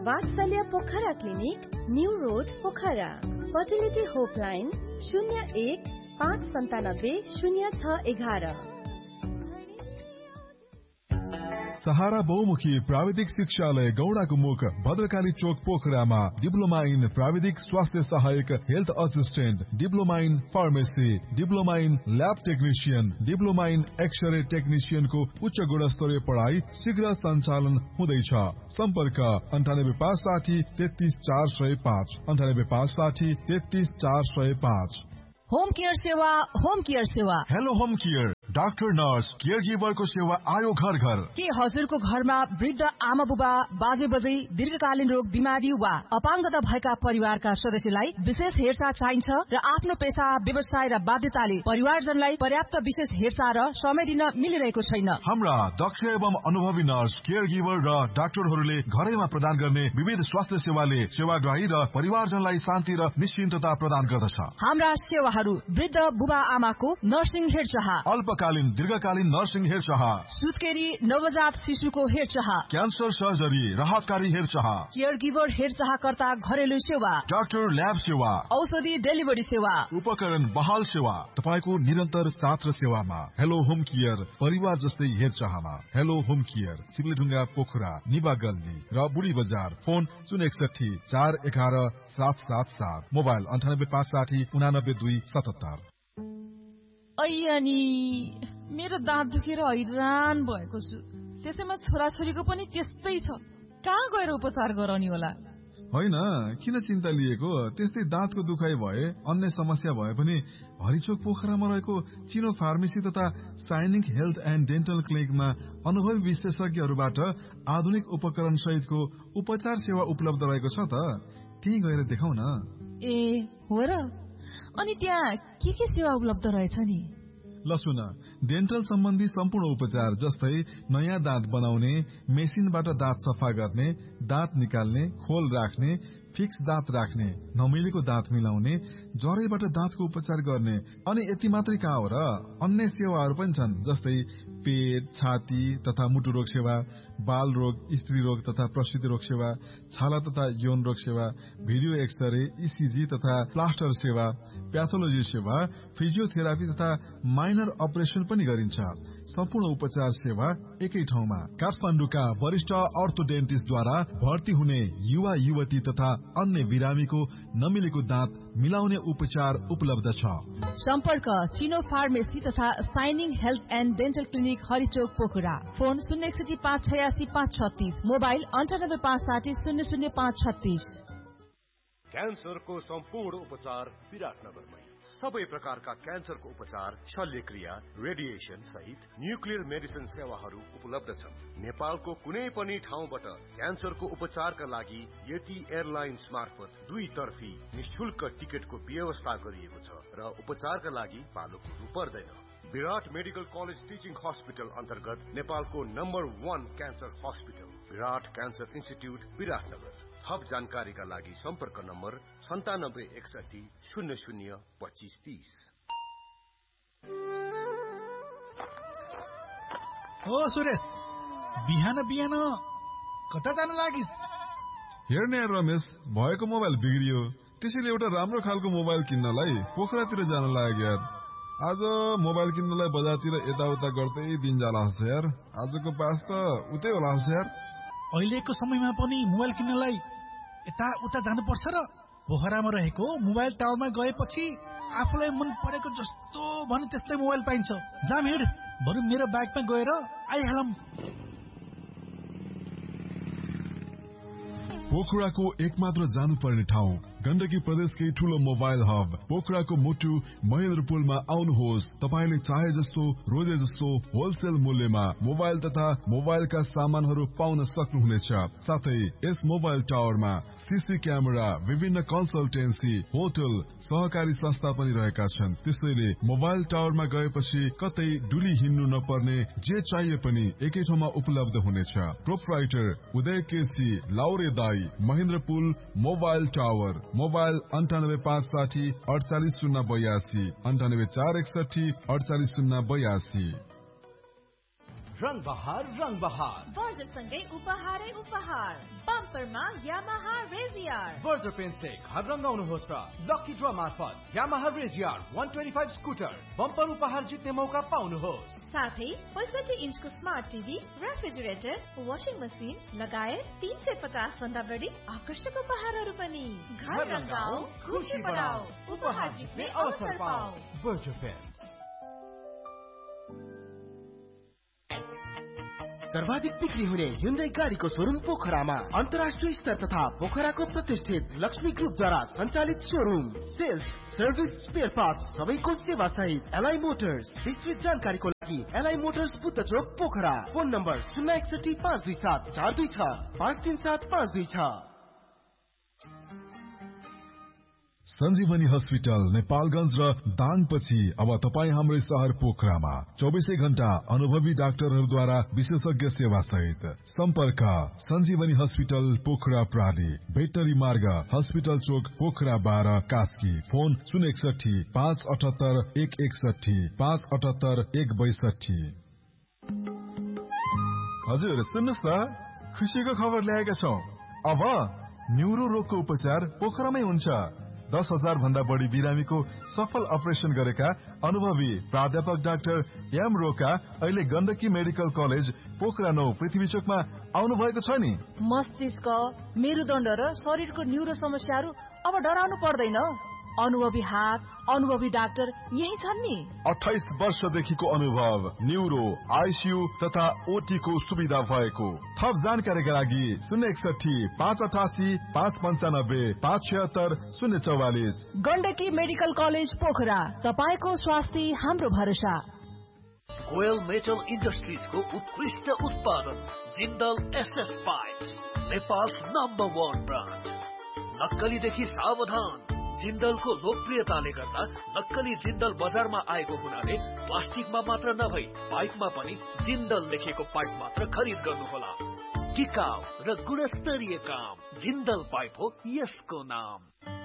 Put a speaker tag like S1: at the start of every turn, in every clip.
S1: वात्सल्य Pokhara clinic, new road Pokhara. Fertility होपलाइन 01-597-0611।
S2: सहारा बहुमुखी प्राविधिक शिक्षालय गौडाको मुख भद्रकाली चोक पोखरामा डिप्लोमा इन प्राविधिक स्वास्थ्य सहायक health assistant, diploma in pharmacy, diploma in lab technician, diploma in x-ray टेक्निशियनको उच्च गुणस्तरीय पढाइ शीघ्र सञ्चालन हुँदैछ। सम्पर्क 9856033405, 9856033405।
S3: होम केयर सेवा, होम केयर सेवा।
S2: Hello home care, doctor nurse care गिभरको सेवा आयो घर घर।
S3: के हजुरको घरमा वृद्ध आमा बुबा, बाजे बजै, दीर्घकालीन रोग बिमारी वा अपाङ्गता भएका परिवारका सदस्यलाई विशेष हेरचाह चाहिन्छ र आफ्नो पेशा, व्यवसाय र बाध्यताले परिवारजनलाई पर्याप्त विशेष हेरचाह र समय दिन मिलिरहेको छैन।
S2: हाम्रा दक्ष एवं अनुभवी नर्स, केयर गिभर र डाक्टरहरूले घरैमा प्रदान गर्ने विविध स्वास्थ्य सेवाले सेवाग्राही र परिवारजनलाई शान्ति र निश्चिन्तता प्रदान गर्दछ।
S3: हाम्रा सेवाहरू वृद्ध बुबा आमाको नर्सिङ हेरचाह,
S2: अल्पकालीन दीर्घकालीन नर्सिङ हेरचाह,
S3: सुत्केरी नवजात शिशुको हेरचाह,
S2: क्यान्सर सर्जरी राहतकारी हेरचाह,
S3: केयर गिभर हेरचाहकर्ता घरेलु सेवा,
S2: डाक्टर ल्याब सेवा,
S3: औषधि डेलिभरी सेवा,
S2: उपकरण बहाल सेवा, तपाईको निरन्तर साथ र सेवामा। हेलो होम केयर, परिवार जस्तै हेरचाहमा। हेलो होम केयर, सिमलेढुङ्गा पोखरा, निबा गल्ली र बुढी बजार। Phone 061-411-777, mobile 9856899277।
S3: अनि मेरो दाँत दुखेर हैरान भएको छु। त्यसैमा छोराछोरीको पनि त्यस्तै छ। कहाँ गएर उपचार गराउने होला?
S2: होइन, किन चिन्ता लिएको? त्यस्तै दाँतको दुखाइ भए, अन्य समस्या भए पनि हरिचोक पोखरामा रहेको चिनो फार्मेसी तथा साइनिङ हेल्थ एन्ड डेन्टल क्लिनिकमा अनुभवी विशेषज्ञहरूबाट आधुनिक उपकरण सहितको उपचार सेवा उपलब्ध रहेको छ त। त्यही गएर देखाउ न।
S3: ए हो र? अनि त्यहाँ के सेवा उपलब्ध रहेछ नि?
S2: ल सुन, डेन्टल सम्बन्धी सम्पूर्ण उपचार जस्तै नयाँ दाँत बनाउने, मेसिनबाट दाँत सफा गर्ने, दाँत निकाल्ने, खोल राख्ने, फिक्स दाँत राख्ने, नमिलेको दाँत मिलाउने, जरैबाट दाँतको उपचार गर्ने। अनि यति मात्रै कहाँ हो र, अन्य सेवाहरू पनि छन् जस्तै पेट, छाती तथा मुटु रोग सेवा, बाल रोग, स्त्री रोग तथा प्रसूति रोग सेवा, छाला तथा यौन रोग सेवा, भिडियो एक्सरे, इसिजी तथा प्लास्टर सेवा, प्याथोलोजी सेवा, फिजियोथेरापी तथा माइनर अपरेसन पनि गरिन्छ। सम्पूर्ण उपचार सेवा एकै ठाउँमा। काठमाडौँका वरिष्ठ अर्थोडेन्टिस्टद्वारा भर्ती हुने युवा युवती तथा अन्य बिरामीको नमिलेको दाँत मिलाउने उपचार उपलब्ध छ।
S3: सम्पर्क चिनो फार्मेसी तथा shining health and dental clinic हरिचोक Pokhara. Phone 061-586-536, mobile 98-560-00536।
S4: क्यान्सरको सम्पूर्ण उपचार विराटनगरमै। सबै प्रकारका क्यान्सरको उपचार, शल्यक्रिया, रेडिएसन सहित न्युक्लियर मेडिसिन सेवाहरू उपलब्ध छन्। नेपालको कुनै पनि ठाउँबाट क्यान्सरको उपचारका लागि यति एयरलाइन्स मार्फत 2 तर्फी निशुल्क टिकटको व्यवस्था गरिएको छ र उपचारका लागि पालो कुर्नु पर्दैन। विराट मेडिकल कलेज टिचिङ हस्पिटल अन्तर्गत नेपालको नम्बर 1 क्यान्सर हस्पिटल विराट क्यान्सर इन्स्टिट्युट विराटनगर। थप जानकारीका लागि सम्पर्क नम्बर 9761002530।
S5: ओ सुरेश, बिहान बिहान कता जान लागिस्?
S2: हेर्ने रमेश, भएको मोबाइल बिग्रियो, त्यसैले एउटा राम्रो खालको मोबाइल किन्नलाई पोखरातिर जान लाग्यो। आज मोबाइल किन्नलाई बजारतिर यताउता गर्दै दिन जाला छ यार। आजको पास त उतै होला यार।
S5: अहिलेको समयमा पनि मोबाइल किन्नलाई यता उता जानुपर्छ र पोखरामा रहेको मोबाइल टावरमा गएपछि आफूलाई मन परेको जस्तो भने त्यस्तै मोबाइल पाइन्छ। जाम हिँड, बरु मेरो बाइकमा गएर आइहालौँ।
S2: पोखराको एकमात्र जानुपर्ने ठाउँ, गण्डकी प्रदेशकै ठूलो मोबाइल हब पोखराको मुटु महेन्द्रपुलमा आउनुहोस्। तपाईले चाहे जस्तो रोजे जस्तो होलसेल मूल्यमा मोबाइल तथा मोबाइलका सामानहरू पाउन सक्नुहुनेछ। साथै यस मोबाइल टावरमा सीसी क्यामेरा, विभिन्न कन्सल्टेन्सी, होटल, सहकारी संस्था पनि रहेका छन्। त्यसैले मोबाइल टावरमा गएपछि कतै डुली हिँड्नु नपर्ने, जे चाहिए पनि एकै ठाउँमा उपलब्ध हुनेछ। प्रोप्राइटर उदय केसी, लाउरे दाई, महेन्द्रपुल मोबाइल टावर। मोबाइल 9856 48082, 98461 48082।
S6: रंग बहार
S7: बर्जरसँगै उपहारै उपहार, बम्पर
S1: अफरमा यामाहा रेजियर
S6: बर्जर पेन्सले घर रंगाउनुहोस् र लकी ड्र मार्फत यामाहा रेजियर 125 स्कुटर बम्पर उपहार जित्ने मौका पाउनुहोस्।
S1: साथै 65 इन्चको smart TV, refrigerator, washing machine लगायत 350 भन्दा बढी आकर्षक उपहारहरू पनि। घर रंगाऊ, खुशी बढाऊ, उपहार जित्ने अवसर पाऊ।
S6: Berger pens.
S7: सर्वाधिक बिक्री हुने Hyundai गाडीको शोरूम पोखरामा अन्तर्राष्ट्रिय स्तर तथा पोखराको प्रतिष्ठित लक्ष्मी ग्रुपद्वारा सञ्चालित showroom. Sales, service, spare parts सबैको सेवा सहित एलआई मोटर्स। विस्तृत जानकारीको लागि एलआई मोटर्स बुद्ध चोक पोखरा। Phone number 061 527 426 537 526।
S2: सञ्जीवनी हस्पिटल नेपालगञ्ज र दाङपछि अब तपाईँ हाम्रै शहर पोखरामा 24 घण्टा अनुभवी डाक्टरहरूद्वारा विशेषज्ञ सेवा सहित। सम्पर्क सञ्जीवनी हस्पिटल पोखरा प्राली, भेटनरी मार्ग, हस्पिटल चोक पोखरा 12 कास्की। फोन 061 578 161 578 162। हजुर सुन्नुहोस् न, खुसीको खबर ल्याएका छौं। अब न्युरो रोगको उपचार पोखरामै हुन्छ। 10,000 भन्दा बढी बिरामीको सफल अपरेसन गरेका अनुभवी प्राध्यापक डाक्टर एम रोका अहिले गण्डकी मेडिकल कलेज पोखरा 9 पृथ्वी चोकमा आउनु भएको छ नि।
S3: मस्तिष्क, मेरुदण्ड र शरीरको न्युरो समस्याहरू अब डराउनु पर्दैन। अनुभवी हात, अनुभवी डाक्टर यही छन् नि।
S2: 28 वर्षदेखिको अनुभव, न्युरो, आइसियु तथा ओटी को सुविधा भएको। थप जानकारीका लागि 061 588 595 576 044।
S3: गण्डकी मेडिकल कलेज पोखरा, तपाईको स्वास्थ्य हाम्रो भरोसा।
S8: गोयल मेटल इन्डस्ट्रिजको उत्कृष्ट उत्पादन Jindal SS pipe, Nepal's number 1 brand. नक्कलीदेखि सावधान। जिन्दलको लोकप्रियताले गर्दा नक्कली जिन्दल बजारमा आएको हुनाले प्लास्टिकमा मात्र नभई पाइपमा पनि जिन्दल लेखेको पाइप मात्र खरिद गर्नुहोला। टिकाउ र गुणस्तरीय काम, जिन्दल पाइप हो यसको नाम।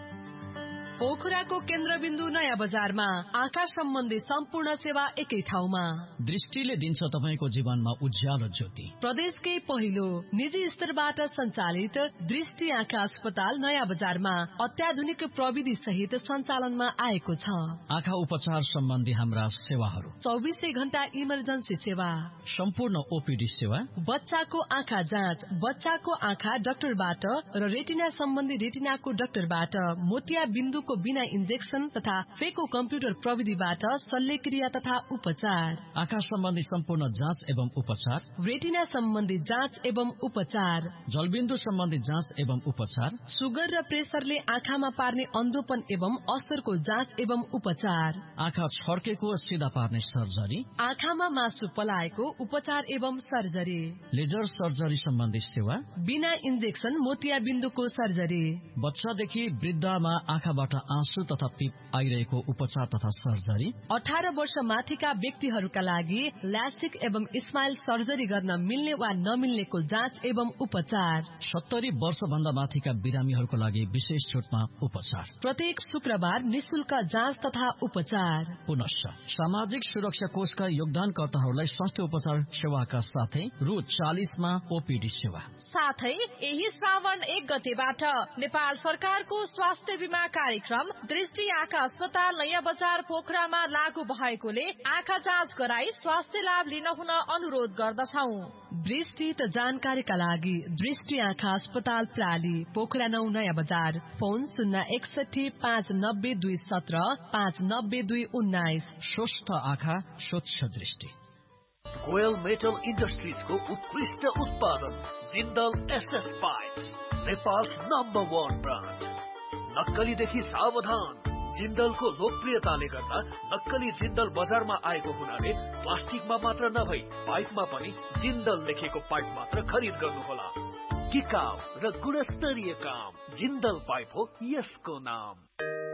S9: पोखराको केन्द्रबिन्दु नयाँ बजारमा आँखा सम्बन्धी सम्पूर्ण सेवा एकै ठाउँमा।
S10: दृष्टिले दिन्छ तपाईको जीवनमा उज्यालो ज्योति।
S9: प्रदेशकै पहिलो निजी स्तरबाट सञ्चालित दृष्टि आँखा अस्पताल नयाँ बजारमा अत्याधुनिक प्रविधि सहित सञ्चालनमा आएको छ।
S10: आँखा उपचार सम्बन्धी हाम्रा सेवाहरू
S9: 24 घण्टा इमर्जेन्सी सेवा,
S10: सम्पूर्ण ओपीडी सेवा,
S9: बच्चाको आँखा जाँच बच्चाको आँखा डाक्टरबाट र रेटिना सम्बन्धी रेटिनाको डाक्टरबाट, मोतिया बिन्दु को बिना इन्जेक्सन तथा फेको कम्प्युटर प्रविधिबाट शल्यक्रिया तथा उपचार,
S10: आँखा सम्बन्धी सम्पूर्ण जाँच एवं उपचार,
S9: रेटिना सम्बन्धी जाँच एवं उपचार,
S10: जलबिन्दु सम्बन्धी जाँच एवं उपचार,
S9: सुगर र प्रेसरले आँखामा पार्ने अन्धोपन एवं असरको जाँच एवं उपचार,
S10: आँखा छड्केको सिधा पार्ने सर्जरी,
S9: आँखामा मासु पलाएको उपचार एवं सर्जरी,
S10: लेजर सर्जरी सम्बन्धी सेवा,
S9: बिना इन्जेक्सन मोतिया बिन्दुको सर्जरी,
S10: बच्चादेखि वृद्धमा आँखाबाट आँसु तथा पिप आइरहेको उपचार तथा सर्जरी,
S9: 18 वर्ष माथिका व्यक्तिहरूका लागि ल्यासिक एवं स्माइल सर्जरी गर्न मिल्ने वा नमिल्नेको जाँच एवं उपचार,
S10: 70 वर्ष भन्दा माथिका बिरामीहरूको लागि विशेष छुटमा उपचार,
S9: प्रत्येक शुक्रबार निशुल्क जाँच तथा उपचार।
S10: पुनश्च सामाजिक सुरक्षा कोषका योगदानकर्ताहरूलाई स्वास्थ्य उपचार सेवाका साथै रु 40 मा ओपीडी सेवा।
S1: साथै यही श्रावण 1 गतेबाट नेपाल सरकारको स्वास्थ्य बीमा कार्यक्रम दृष्टि आँखा अस्पताल नयाँ बजार पोखरामा लागू भएकोले आँखा जाँच गराई स्वास्थ्य लाभ लिन हुन अनुरोध गर्दछौ।
S9: विस्तृत जानकारीका लागि दृष्टि आँखा अस्पताल प्राली, पोखरा 9 नयाँ बजार। फोन 061 590 217 590 219।
S10: स्वस्थ आँखा स्वच्छ दृष्टि।
S8: गोयल मेटल इन्डस्ट्रिजको उत्कृष्ट उत्पादन Jindal SS pipe, Nepal's number 1 brand. नक्कलीदेखि सावधान। जिन्दलको लोकप्रियताले गर्दा नक्कली जिन्दल बजारमा आएको हुनाले प्लास्टिकमा मात्र नभई पाइपमा पनि जिन्दल लेखेको पाइप मात्र खरिद गर्नुहोला। टिकाउ र गुणस्तरीय काम, जिन्दल पाइप हो यसको नाम।